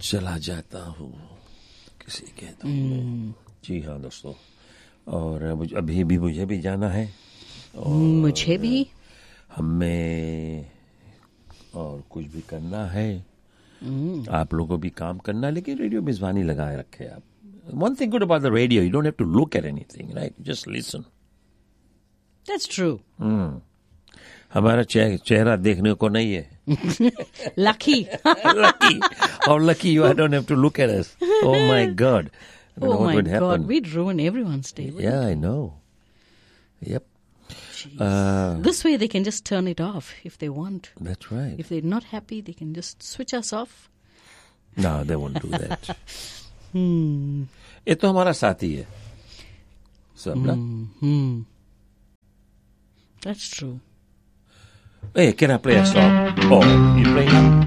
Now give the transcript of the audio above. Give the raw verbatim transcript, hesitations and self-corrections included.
चला जाता हूँ किसी के धुन में। जी हाँ दोस्तों, और मुझ- अभी भी मुझे भी जाना है और मुझे भी। हमें और कुछ भी करना है, आप लोगों को भी काम करना है, लेकिन रेडियो मेजबानी लगाए रखे आप। One thing good about the radio, you don't have to look at anything, right, just listen. That's true. हमारा चेह- चेहरा देखने को नहीं है। Lucky. Lucky, how lucky you are, I don't have to look at us. Oh my God. I don't know Oh what my would happen. God, we'd ruin everyone's day. wouldn't Yeah, I know. Yep. Jeez. Uh, This way they can just turn it off if they want. that's right. If they're not happy, they can just switch us off. No, they won't do that. ये तो हमारा साथी है सब ना। That's true. Hey, can I play a song? Oh, you playing now?